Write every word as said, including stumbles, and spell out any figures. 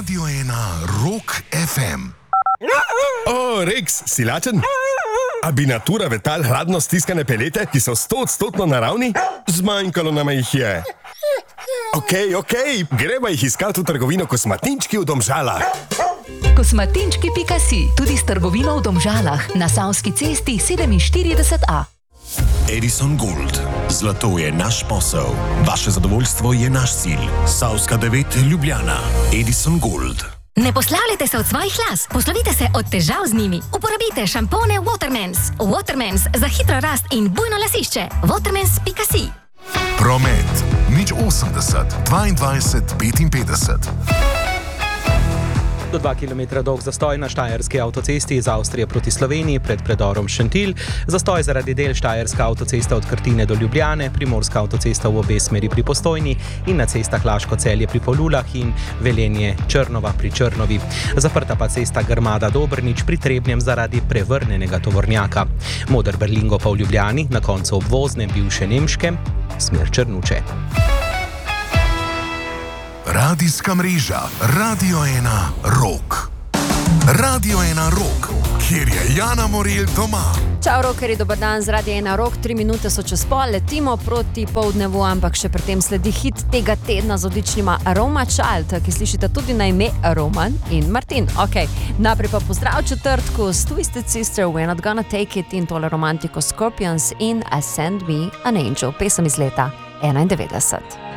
Radio ena Rock ef em. O, Rex, si lačen? A bi natura vetal hladno stiskane pelete, ki so stoodstotno naravni? Zmanjkalo nama jih je. Okej, okej, gremo jih iskat v trgovino Kosmatinčki v Domžalah. Kosmatinčki pika si, tudi s trgovino v Domžalah, na Savski cesti sedeminštirideset A. Edison Gold. Zlato je naš posel. Vaše zadovoljstvo je naš cilj. Savska devet, Ljubljana. Edison Gold. Ne poslavljajte se od svojih las, poslovite se od težav z njimi. Uporabite šampone Watermans. Watermans za hitro rast in bujno lasišče. Watermans pika si. Promet. Nič osemdeset, dvaindvajset, petinpetdeset. Do dva kilometra dolg zastoj na štajerski avtocesti iz Avstrije proti Sloveniji pred predorom Šentilj, zastoj zaradi del štajerska avtocesta od Krtine do Ljubljane, primorska avtocesta v obe smeri pri Postojni in na cestah Laško-Celje pri Polulah in Velenje Črnova pri Črnovi. Zaprta pa cesta Grmada-Dobrnič pri Trebnjem zaradi prevrnenega tovornjaka. Moder Berlingo pa v Ljubljani, na koncu obvozne bivše Nemške, smer Črnuče. Radijska mreža Radio ena Rock. Radio ena Rock, kjer je Jana Morel doma. Čau, rokeri, dober dan z Radio ena Rock. Tri minute so čez pol, letimo proti poldnevu, ampak še pred tem sledi hit tega tedna z odličnima Roma Child, ki slišite tudi na ime Roman in Martin. Ok, naprej pa pozdrav četrtku s Twisted Sister, We're Not Gonna Take It in tole romantiko Scorpions in I Send Me an Angel, pesem iz leta enaindevetdeset.